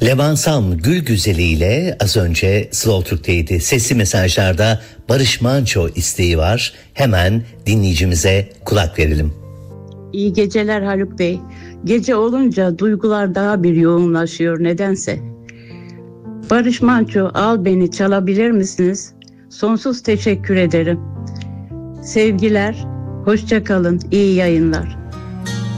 Levansam Gül Güzeli ile az önce Slow Türk'teydi. Sesli mesajlarda Barış Manço isteği var. Hemen dinleyicimize kulak verelim. İyi geceler Haluk Bey. Gece olunca duygular daha bir yoğunlaşıyor nedense. Barış Manço, Al Beni çalabilir misiniz? Sonsuz teşekkür ederim. Sevgiler, hoşça kalın, iyi yayınlar.